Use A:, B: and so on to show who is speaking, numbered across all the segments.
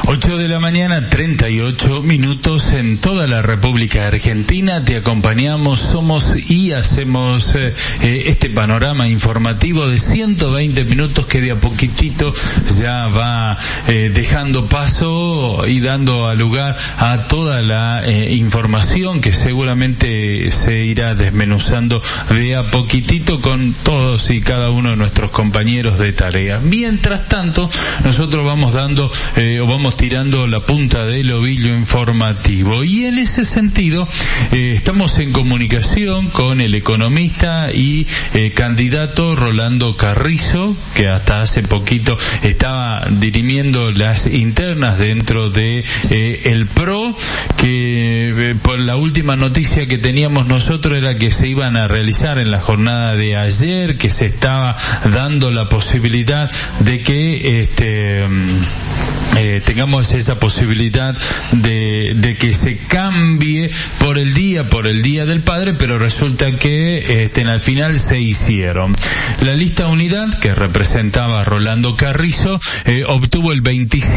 A: 8 de la mañana, 38 minutos en toda la República Argentina. Te acompañamos, somos y hacemos este panorama informativo de 120 minutos que de a poquitito ya va dejando paso y dando lugar a toda la información que seguramente se irá desmenuzando de a poquitito con todos y cada uno de nuestros compañeros de tarea. Mientras tanto, nosotros vamos dando vamos tirando la punta del ovillo informativo, y en ese sentido estamos en comunicación con el economista y candidato Rolando Carrizo, que hasta hace poquito estaba dirimiendo las internas dentro de el PRO, que por la última noticia que teníamos nosotros era que se iban a realizar en la jornada de ayer, que se estaba dando la posibilidad de que tengamos esa posibilidad de que se cambie por el día del padre, pero resulta que al final se hicieron. La lista Unidad, que representaba a Rolando Carrizo, obtuvo el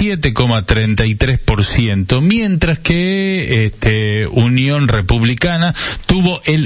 A: 27,33%, mientras que Unión Republicana tuvo el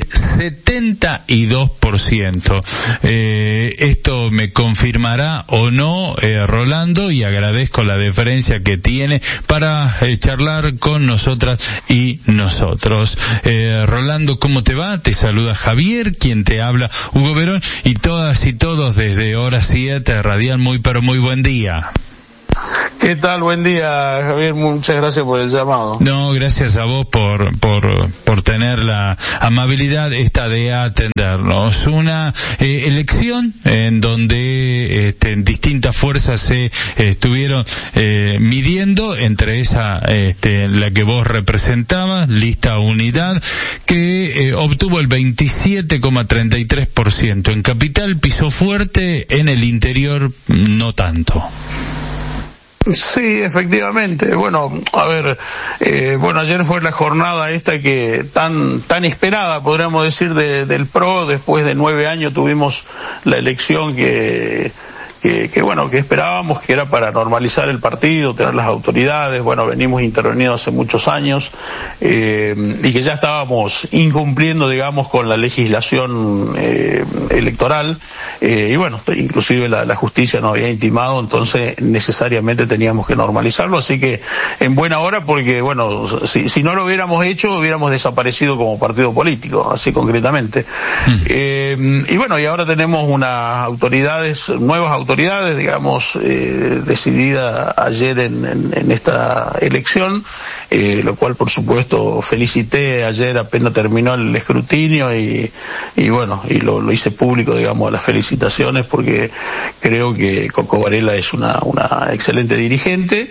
A: 72%. Esto me confirmará o no Rolando, y agradezco la deferencia que tiene para charlar con nosotras y nosotros. Rolando, ¿cómo te va? Te saluda Javier, quien te habla, Hugo Verón, y todas y todos desde Hora 7 Radial. Muy buen día.
B: ¿Qué tal? Buen día, Javier. Muchas gracias por el llamado.
A: No, gracias a vos por tener la amabilidad de atendernos. Una elección en donde distintas fuerzas se estuvieron midiendo, entre esa la que vos representabas, lista Unidad, que obtuvo el 27,33%. En Capital pisó fuerte, en el interior no tanto.
B: Sí, efectivamente. Bueno, a ver, ayer fue la jornada esta que tan esperada, podríamos decir, del PRO. Después de 9 años tuvimos la elección que esperábamos, que era para normalizar el partido, tener las autoridades. Bueno, venimos interveniendo hace muchos años, y que ya estábamos incumpliendo, digamos, con la legislación electoral, y bueno, inclusive la justicia nos había intimado, entonces necesariamente teníamos que normalizarlo, así que en buena hora, porque bueno, si no lo hubiéramos hecho, hubiéramos desaparecido como partido político, así concretamente. Y bueno, y ahora tenemos nuevas autoridades, digamos, decidida ayer en esta elección, lo cual por supuesto felicité ayer apenas terminó el escrutinio, y bueno, y lo hice público, digamos, las felicitaciones, porque creo que Coco Varela es una excelente dirigente,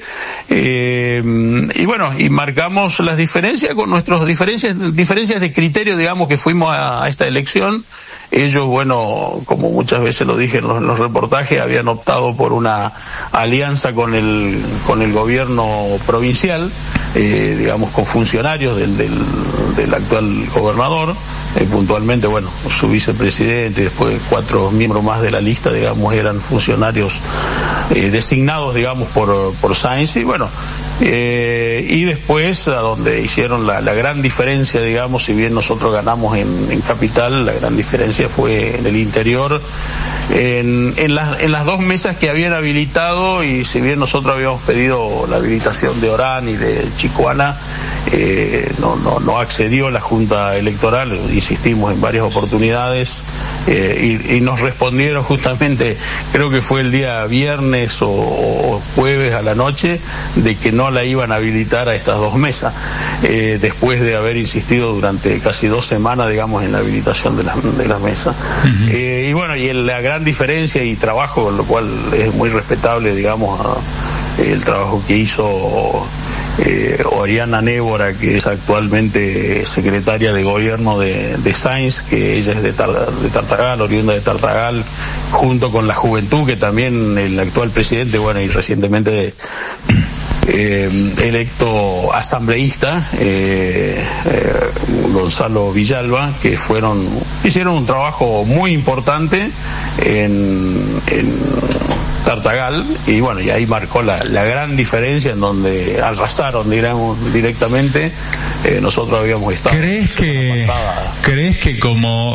B: y bueno, y marcamos las diferencias con nuestras diferencias de criterio, digamos, que fuimos a esta elección. Ellos, bueno, como muchas veces lo dije en los reportajes, habían optado por una alianza con el gobierno provincial, digamos, con funcionarios del actual gobernador, puntualmente, bueno, su vicepresidente y después 4 miembros más de la lista, digamos, eran funcionarios designados, digamos, por Sáenz, y bueno, y después a donde hicieron la gran diferencia, digamos, si bien nosotros ganamos en Capital, la gran diferencia fue en el interior, en las 2 mesas que habían habilitado, y si bien nosotros habíamos pedido la habilitación de Orán y de Chicoana, no accedió la Junta Electoral, insistimos en varias oportunidades, y nos respondieron justamente, creo que fue el día viernes o jueves a la noche, de que no la iban a habilitar a estas 2 mesas, después de haber insistido durante casi 2 semanas, digamos, en la habilitación de las mesas. Uh-huh. Y bueno, y la gran diferencia y trabajo, lo cual es muy respetable, digamos, el trabajo que hizo Oriana Névora, que es actualmente secretaria de gobierno de Sáenz, que ella es de Tartagal, oriunda de Tartagal, junto con la juventud, que también el actual presidente, bueno, y recientemente electo asambleísta, Gonzalo Villalba, que hicieron un trabajo muy importante en Tartagal, y bueno, y ahí marcó la gran diferencia en donde arrasaron, digamos, directamente. Nosotros habíamos estado.
A: ¿Crees que como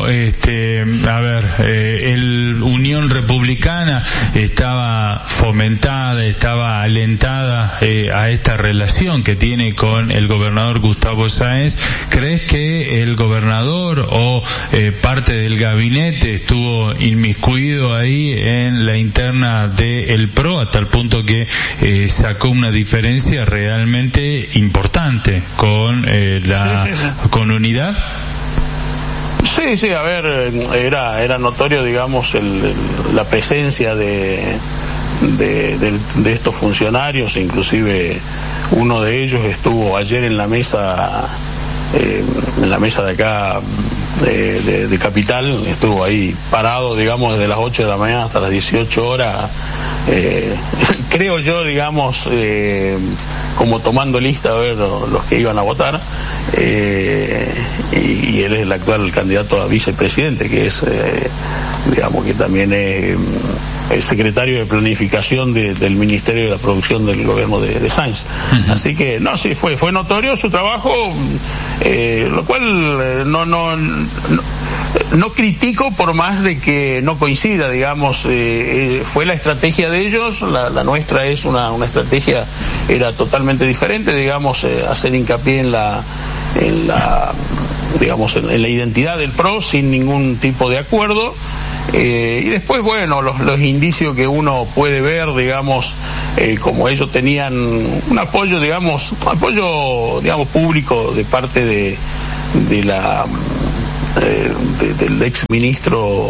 A: el Unión Republicana estaba fomentada, estaba alentada a esta relación que tiene con el gobernador Gustavo Sáenz, crees que el gobernador o parte del gabinete estuvo inmiscuido ahí en la interna del PRO hasta el punto que sacó una diferencia realmente importante con con Unidad?
B: Sí, a ver, era notorio, digamos, la presencia de estos funcionarios, inclusive uno de ellos estuvo ayer en la mesa de acá de Capital, estuvo ahí parado, digamos, desde las 8 de la mañana hasta las 18 horas, creo yo, digamos, como tomando lista a ver los que iban a votar, y él es el actual candidato a vicepresidente, que es, digamos, que también es el secretario de planificación del Ministerio de la Producción del gobierno de Sáenz. Uh-huh. Así que, no, sí, fue notorio su trabajo, lo cual no critico por más de que no coincida, digamos, fue la estrategia de ellos, la nuestra es una estrategia, era totalmente diferente, digamos, hacer hincapié en la identidad del PRO sin ningún tipo de acuerdo. Y después, bueno, los indicios que uno puede ver, digamos, como ellos tenían un apoyo, digamos, público de parte del ex ministro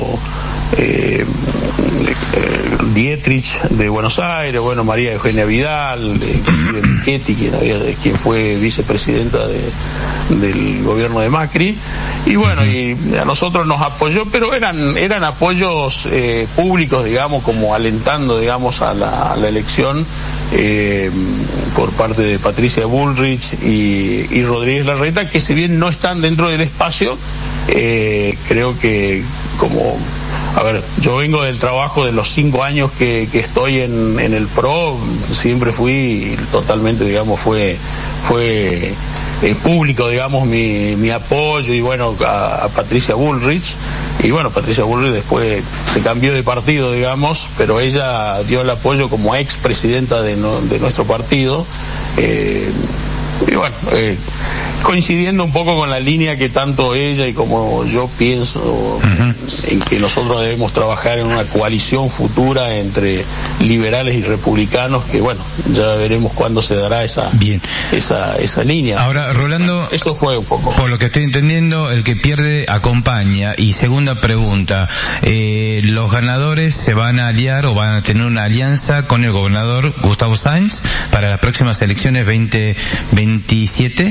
B: Dietrich de Buenos Aires, bueno, María Eugenia Vidal, quien fue vicepresidenta del gobierno de Macri, y bueno, y a nosotros nos apoyó, pero eran apoyos públicos, digamos, como alentando, digamos, a la elección por parte de Patricia Bullrich y Rodríguez Larreta, que si bien no están dentro del espacio, creo que como, a ver, yo vengo del trabajo de los 5 años que estoy en el PRO, siempre fui totalmente, digamos, fue público, digamos, mi apoyo, y bueno, a Patricia Bullrich, y bueno, Patricia Bullrich después se cambió de partido, digamos, pero ella dio el apoyo como ex presidenta de nuestro partido, y bueno, coincidiendo un poco con la línea que tanto ella y como yo pienso en que nosotros debemos trabajar en una coalición futura entre liberales y republicanos, que bueno, ya veremos cuándo se dará esa línea.
A: Ahora, Rolando,
B: eso fue un poco.
A: Por lo que estoy entendiendo, el que pierde acompaña. Y segunda pregunta, ¿los ganadores se van a aliar o van a tener una alianza con el gobernador Gustavo Sáenz para las próximas elecciones 2027?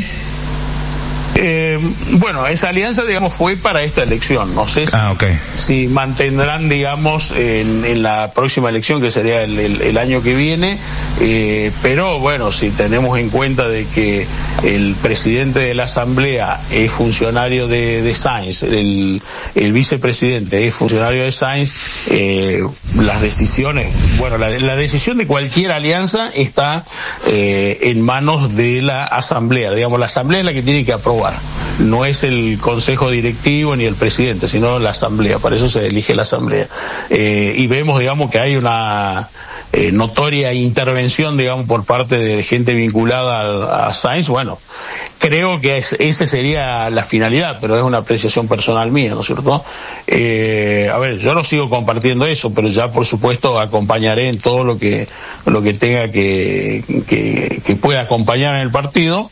B: Bueno, esa alianza, digamos, fue para esta elección. No sé si mantendrán, digamos, en la próxima elección, que sería el año que viene, pero bueno, si tenemos en cuenta de que el presidente de la Asamblea es funcionario de Sáenz, el vicepresidente es funcionario de Sáenz, las decisiones, bueno, la decisión de cualquier alianza está en manos de la Asamblea. Digamos, la Asamblea es la que tiene que aprobar. No es el consejo directivo ni el presidente, sino la asamblea. Para eso se elige la asamblea. Y vemos, digamos, que hay una notoria intervención, digamos, por parte de gente vinculada a Sáenz. Bueno, creo que esa sería la finalidad, pero es una apreciación personal mía, ¿no es cierto? A ver, yo no sigo compartiendo eso, pero ya por supuesto acompañaré en todo lo que tenga que pueda acompañar en el partido.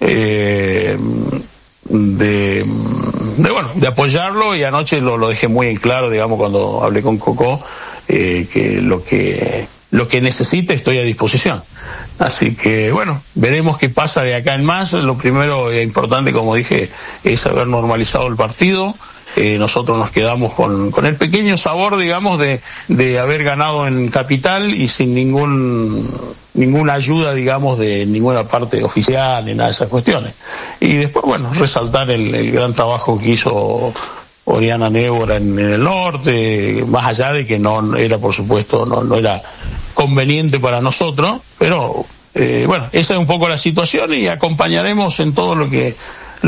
B: De apoyarlo, y anoche lo dejé muy en claro, digamos, cuando hablé con Coco, que lo que necesite estoy a disposición. Así que bueno, veremos qué pasa de acá en más. Lo primero importante, como dije, es haber normalizado el partido. Nosotros nos quedamos con el pequeño sabor, digamos, de haber ganado en Capital y sin ninguna ayuda, digamos, de ninguna parte oficial ni nada de esas cuestiones. Y después, bueno, resaltar el gran trabajo que hizo Oriana Nébora en el norte, más allá de que no era, por supuesto, no era conveniente para nosotros, pero bueno, esa es un poco la situación y acompañaremos en todo lo que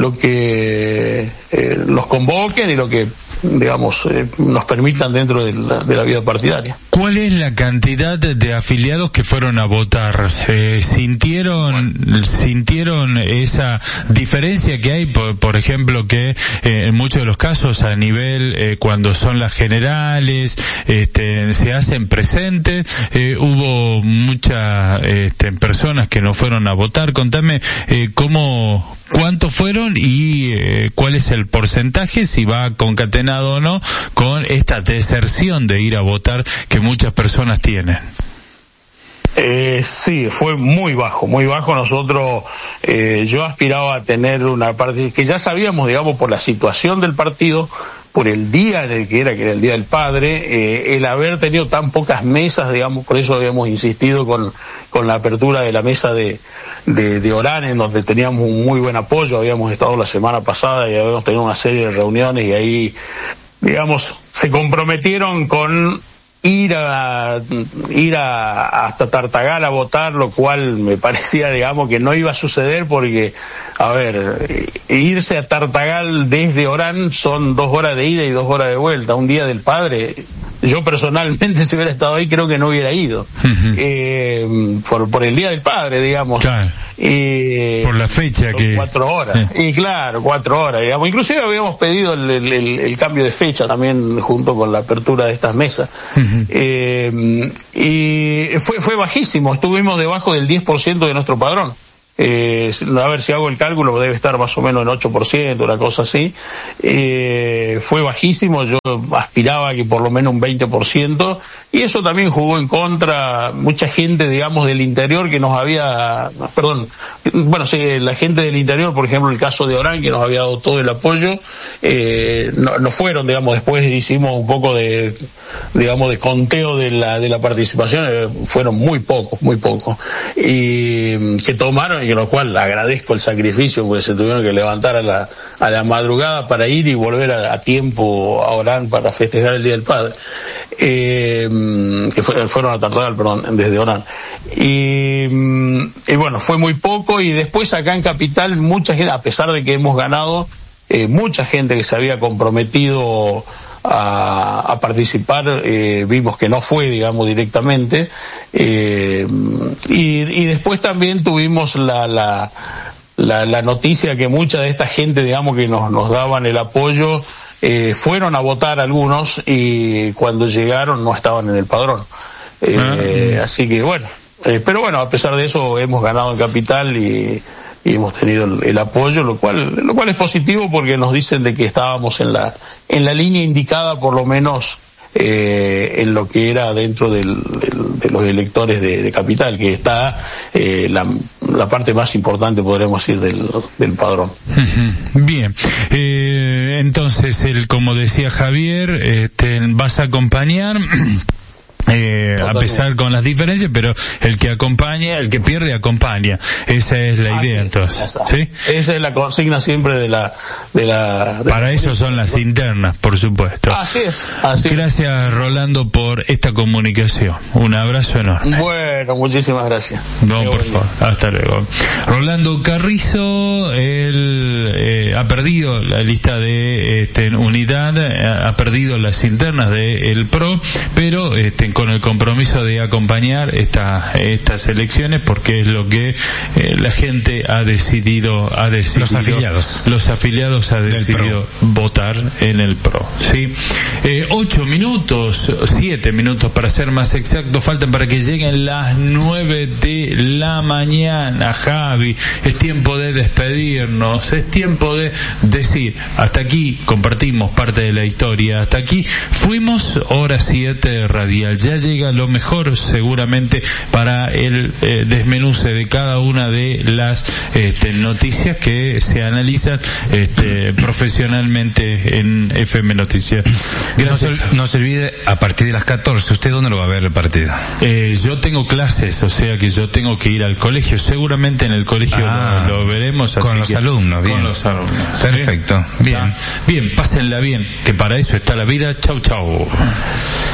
B: los convoquen y lo que, digamos, nos permitan dentro de la vida partidaria.
A: ¿Cuál es la cantidad de afiliados que fueron a votar? ¿Sintieron esa diferencia que hay, por ejemplo, que en muchos de los casos a nivel, cuando son las generales, se hacen presentes? Hubo muchas personas que no fueron a votar. Contame cuántos fueron y cuál es el porcentaje, si va concatenado o no con esta deserción de ir a votar que muchas personas tienen.
B: Sí, fue muy bajo. Nosotros, yo aspiraba a tener una parte que ya sabíamos, digamos, por la situación del partido, por el día en el que era el Día del Padre, el haber tenido tan pocas mesas, digamos, por eso habíamos insistido con la apertura de la mesa de Orán, en donde teníamos un muy buen apoyo. Habíamos estado la semana pasada y habíamos tenido una serie de reuniones y ahí, digamos, se comprometieron con ir hasta Tartagal a votar, lo cual me parecía, digamos, que no iba a suceder porque, a ver, irse a Tartagal desde Orán son 2 horas de ida y 2 horas de vuelta. Un Día del Padre, yo personalmente, si hubiera estado ahí, creo que no hubiera ido. Por el Día del Padre, digamos.
A: Claro. Por la fecha que...
B: 4 horas. Sí. Y claro, 4 horas, digamos. Inclusive habíamos pedido el cambio de fecha también junto con la apertura de estas mesas. Y fue bajísimo. Estuvimos debajo del 10% de nuestro padrón. A ver si hago el cálculo, debe estar más o menos en 8%, una cosa así. Fue bajísimo, yo aspiraba a que por lo menos un 20%, y eso también jugó en contra mucha gente, digamos, del interior que nos había, la gente del interior, por ejemplo, el caso de Orán, que nos había dado todo el apoyo, no fueron, digamos, después hicimos un poco de conteo de la participación, fueron muy pocos, y que tomaron, y lo cual agradezco el sacrificio, porque se tuvieron que levantar a la madrugada para ir y volver a tiempo a Orán para festejar el Día del Padre, que fueron a Tartagal, desde Orán. Y bueno, fue muy poco, y después acá en Capital mucha gente, a pesar de que hemos ganado, mucha gente que se había comprometido a participar, vimos que no fue, digamos, directamente, y después también tuvimos la noticia que mucha de esta gente, digamos, que nos daban el apoyo, fueron a votar algunos, y cuando llegaron no estaban en el padrón. Así que bueno, pero bueno, a pesar de eso hemos ganado en Capital y hemos tenido el apoyo, lo cual es positivo, porque nos dicen de que estábamos en la línea indicada, por lo menos en lo que era dentro de los electores de Capital, que está la parte más importante, podríamos decir, del padrón.
A: Bien, entonces, como decía Javier, vas a acompañar a pesar con las diferencias, pero el que acompaña, el que pierde acompaña. Esa es la idea, entonces. ¿Sí?
B: Esa es la consigna siempre de la
A: Para eso son las internas, por supuesto.
B: Así es.
A: Gracias, Rolando, por esta comunicación. Un abrazo enorme.
B: Bueno, muchísimas gracias.
A: No, por favor. Hasta luego. Rolando Carrizo, él ha perdido la lista de unidad, ha perdido las internas del PRO, pero con el compromiso de acompañar estas elecciones, porque es lo que la gente ha decidido. Los afiliados han decidido votar en el PRO. ¿Sí? 7 minutos para ser más exacto, faltan para que lleguen las 9 de la mañana. Javi, es tiempo de despedirnos, es tiempo de decir, hasta aquí compartimos parte de la historia, hasta aquí fuimos Hora 7 Radial. Ya llega lo mejor seguramente para el desmenuce de cada una de las noticias que se analizan profesionalmente en FM Noticias. Gracias.
C: No se olvide, a partir de las 14, ¿usted dónde lo va a ver el partido?
A: Yo tengo clases, o sea que yo tengo que ir al colegio. Seguramente en el colegio lo veremos.
C: Con los alumnos, bien.
A: Con los alumnos.
C: Perfecto, bien.
A: Bien, pásenla bien, que para eso está la vida. Chau, chau.